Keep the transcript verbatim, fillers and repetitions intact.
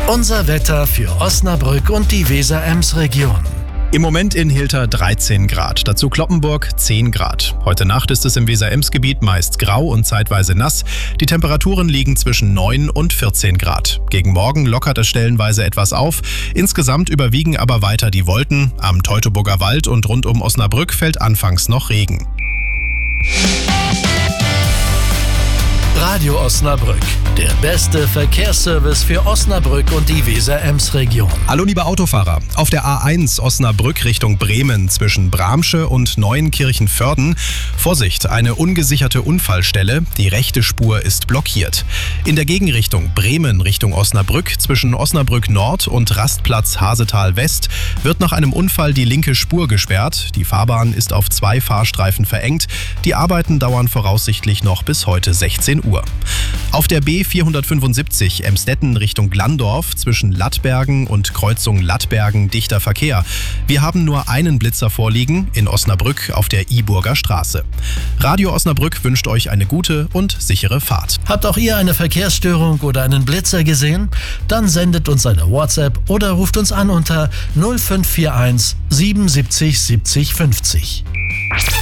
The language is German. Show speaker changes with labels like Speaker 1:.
Speaker 1: Unser Wetter für Osnabrück und die Weser-Ems-Region.
Speaker 2: Im Moment in Hilter dreizehn Grad, dazu Cloppenburg zehn Grad. Heute Nacht ist es im Weser-Ems-Gebiet meist grau und zeitweise nass. Die Temperaturen liegen zwischen neun und vierzehn Grad. Gegen Morgen lockert es stellenweise etwas auf. Insgesamt überwiegen aber weiter die Wolken. Am Teutoburger Wald und rund um Osnabrück fällt anfangs noch Regen.
Speaker 1: Radio Osnabrück, der beste Verkehrsservice für Osnabrück und die Weser-Ems-Region.
Speaker 2: Hallo liebe Autofahrer, auf der A eins Osnabrück Richtung Bremen zwischen Bramsche und Neuenkirchen-Vörden. Vorsicht, eine ungesicherte Unfallstelle, die rechte Spur ist blockiert. In der Gegenrichtung Bremen Richtung Osnabrück zwischen Osnabrück Nord und Rastplatz Hasetal West wird nach einem Unfall die linke Spur gesperrt. Die Fahrbahn ist auf zwei Fahrstreifen verengt. Die Arbeiten dauern voraussichtlich noch bis heute sechzehn Uhr. Auf der B vierhundertfünfundsiebzig Emstetten Richtung Glandorf zwischen Lattbergen und Kreuzung Lattbergen dichter Verkehr. Wir haben nur einen Blitzer vorliegen, in Osnabrück auf der Iburger Straße. Radio Osnabrück wünscht euch eine gute und sichere Fahrt.
Speaker 1: Habt auch ihr eine Verkehrsstörung oder einen Blitzer gesehen? Dann sendet uns eine WhatsApp oder ruft uns an unter null fünf vier eins siebenundsiebzig siebzig fünfzig.